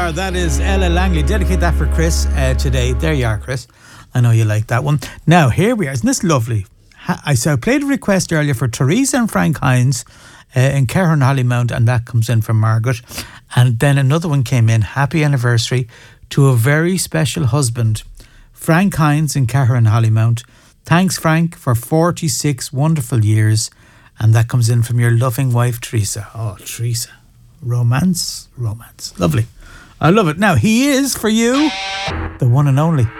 are. That is Ella Langley. Dedicate that for Chris today. There you are, Chris. I know you like that one. Now, here we are. Isn't this lovely? I played a request earlier for Teresa and Frank Hines in Kerr and Hollymount, and that comes in from Margaret. And then another one came in. Happy anniversary to a very special husband, Frank Hines in Kerr and Hollymount. Thanks, Frank, for 46 wonderful years. And that comes in from your loving wife, Teresa. Oh, Teresa. Romance. Lovely. I love it. Now, he is, for you, the one and only